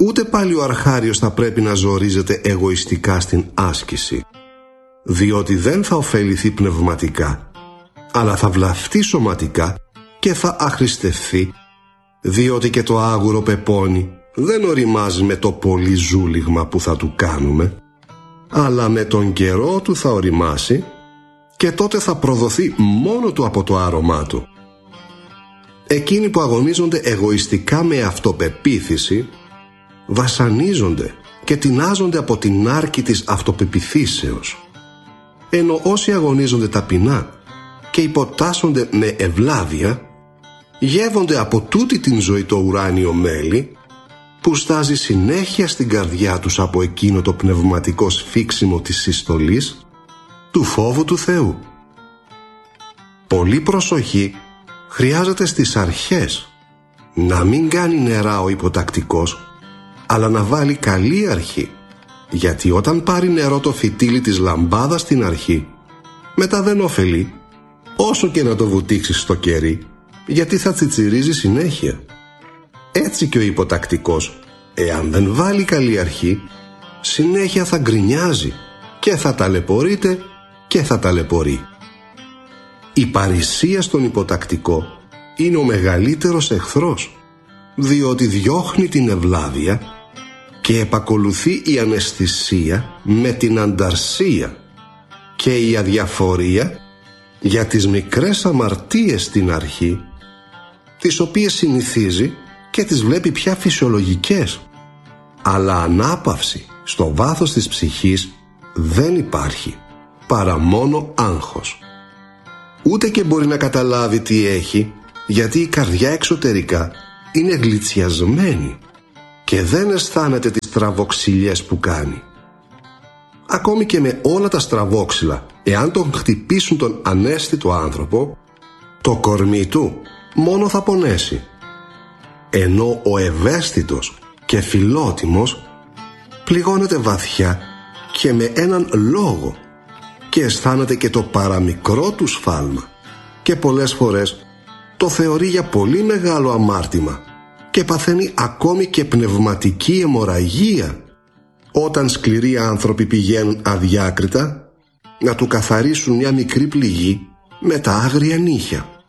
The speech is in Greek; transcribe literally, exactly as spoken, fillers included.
ούτε πάλι ο αρχάριος θα πρέπει να ζορίζεται εγωιστικά στην άσκηση, διότι δεν θα ωφεληθεί πνευματικά, αλλά θα βλαφτεί σωματικά και θα αχρηστευθεί, διότι και το άγουρο πεπόνι δεν οριμάζει με το πολύ ζούλιγμα που θα του κάνουμε, αλλά με τον καιρό του θα οριμάσει και τότε θα προδοθεί μόνο του από το άρωμά του. Εκείνοι που αγωνίζονται εγωιστικά με αυτοπεποίθηση βασανίζονται και τεινάζονται από την άρκη της αυτοπεποίθησεως, ενώ όσοι αγωνίζονται ταπεινά και υποτάσσονται με ευλάβεια γεύονται από τούτη την ζωή το ουράνιο μέλι που στάζει συνέχεια στην καρδιά τους από εκείνο το πνευματικό σφίξιμο της συστολής του φόβου του Θεού. Πολύ προσοχή χρειάζεται στις αρχές, να μην κάνει νερά ο υποτακτικός, αλλά να βάλει καλή αρχή, γιατί όταν πάρει νερό το φυτίλι της λαμπάδας στην αρχή, μετά δεν ωφελεί, όσο και να το βουτήξεις στο κερί, γιατί θα τσιτσιρίζει συνέχεια. Έτσι και ο υποτακτικός, εάν δεν βάλει καλή αρχή, συνέχεια θα γκρινιάζει και θα ταλαιπωρείται και θα ταλαιπωρεί. Η παρησία στον υποτακτικό είναι ο μεγαλύτερος εχθρός, διότι διώχνει την ευλάβεια και επακολουθεί η αναισθησία με την ανταρσία και η αδιαφορία για τις μικρές αμαρτίες στην αρχή, τις οποίες συνηθίζει και τις βλέπει πια φυσιολογικές, αλλά ανάπαυση στο βάθος της ψυχής δεν υπάρχει, παρά μόνο άγχος. Ούτε και μπορεί να καταλάβει τι έχει, γιατί η καρδιά εξωτερικά είναι γλιτσιασμένη και δεν αισθάνεται τις στραβοξυλιές που κάνει. Ακόμη και με όλα τα στραβόξυλα, εάν τον χτυπήσουν τον ανέστητο άνθρωπο, το κορμί του μόνο θα πονέσει, ενώ ο ευαίσθητος και φιλότιμος πληγώνεται βαθιά και με έναν λόγο και αισθάνεται και το παραμικρό του σφάλμα και πολλές φορές το θεωρεί για πολύ μεγάλο αμάρτημα και παθαίνει ακόμη και πνευματική αιμορραγία όταν σκληροί άνθρωποι πηγαίνουν αδιάκριτα να του καθαρίσουν μια μικρή πληγή με τα άγρια νύχια.